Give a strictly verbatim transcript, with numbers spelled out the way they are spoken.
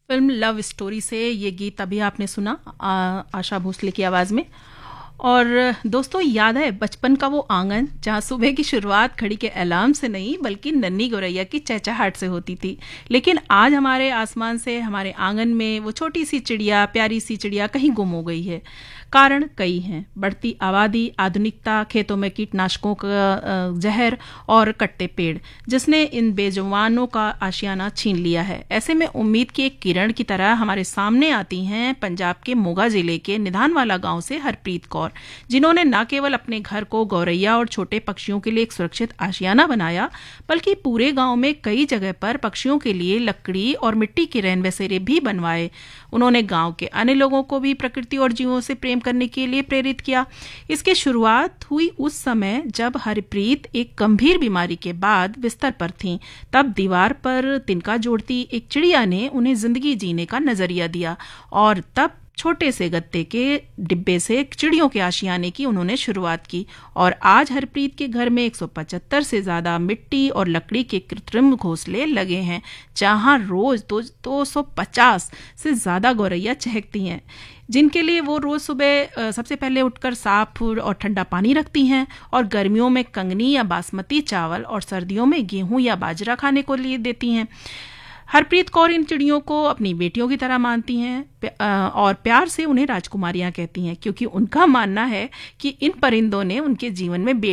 Film love story से ये गीत अभी आपने सुना, आ, आशा भोसले की आवाज़ में। और दोस्तों, याद है बचपन का वो आंगन जहाँ सुबह की शुरुआत घड़ी के अलार्म से नहीं बल्कि नन्ही गौरैया की चहचहाहट से होती थी। लेकिन आज हमारे आसमान से, हमारे आंगन में वो छोटी सी चिड़िया, प्यारी सी चिड़िया कहीं गुम हो गई है। कारण कई हैं: बढ़ती आबादी, आधुनिकता, खेतों में कीटनाशकों का जहर और कटते पेड़, जिसने इन बेजुबानों का आशियाना छीन लिया है। ऐसे में उम्मीद की एक किरण की तरह हमारे सामने आती हैं पंजाब के मोगा जिले के निधानवाला गांव से हरप्रीत कौर, जिन्होंने न केवल अपने घर को गौरैया और छोटे पक्षियों के लिए एक सुरक्षित आशियाना बनाया, बल्कि पूरे गांव में कई जगह पर पक्षियों के लिए लकड़ी और मिट्टी के रैन बसेरे भी बनवाए। उन्होंने गांव के अन्य लोगों को भी प्रकृति और जीवों से प्रेम करने के लिए प्रेरित किया। इसकी शुरुआत हुई उस समय जब हरप्रीत एक गंभीर बीमारी के बाद बिस्तर पर थीं। तब दीवार पर तिनका जोड़ती एक चिड़िया ने उन्हें जिंदगी जीने का नजरिया दिया और तब छोटे से गत्ते के डिब्बे से चिड़ियों के आशियाने की उन्होंने शुरुआत की। और आज हरप्रीत के घर में एक सौ पचहत्तर से ज्यादा मिट्टी और लकड़ी के कृत्रिम घोंसले लगे हैं, जहां रोज दो सौ पचास से ज्यादा गौरैया चहकती हैं, जिनके लिए वो रोज सुबह सबसे पहले उठकर साफ और ठंडा पानी रखती हैं, और गर्मियों में कंगनी या बासमती चावल और सर्दियों में गेहूं या बाजरा खाने को लिए देती हैं। हरप्रीत कौर इन चिड़ियों को अपनी बेटियों की तरह मानती हैं और प्यार से उन्हें राजकुमारियां कहती हैं, क्योंकि उनका मानना है कि इन परिंदों ने उनके जीवन में